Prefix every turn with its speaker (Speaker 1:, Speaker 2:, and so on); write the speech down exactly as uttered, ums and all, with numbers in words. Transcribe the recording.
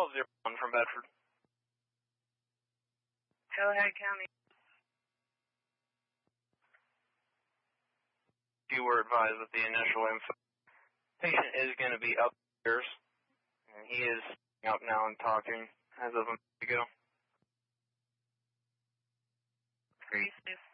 Speaker 1: twelve zero one from Bedford.
Speaker 2: Hillhead County.
Speaker 1: You were advised with the initial info. Patient is going to be upstairs, and he is up now and talking as of a minute ago.
Speaker 2: Pretty safe.